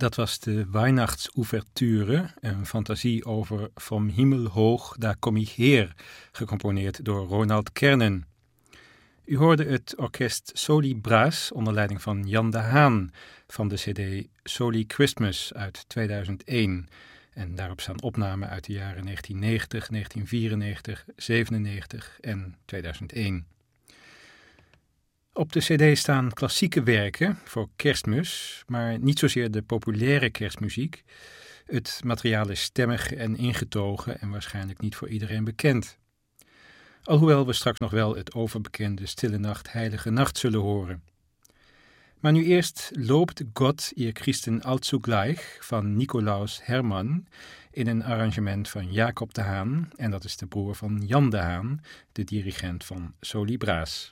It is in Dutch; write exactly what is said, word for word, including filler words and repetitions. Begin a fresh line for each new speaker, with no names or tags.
Dat was de Weihnachtsouverture, een fantasie over Vom Himmel hoog, daar kom ich her, gecomponeerd door Ronald Kernen. U hoorde het orkest Soli Braas onder leiding van Jan de Haan van de cd Soli Christmas uit tweeduizend één. En daarop staan opnamen uit de jaren negentien negentig, negentien vierennegentig, zevenennegentig en tweeduizend één. Op de cd staan klassieke werken voor Kerstmis, maar niet zozeer de populaire kerstmuziek. Het materiaal is stemmig en ingetogen en waarschijnlijk niet voor iedereen bekend. Alhoewel we straks nog wel het overbekende Stille Nacht, Heilige Nacht zullen horen. Maar nu eerst Loobt Gott ihr Christen allzugleich van Nicolaus Hermann in een arrangement van Jacob de Haan, en dat is de broer van Jan de Haan, de dirigent van Soli Braas.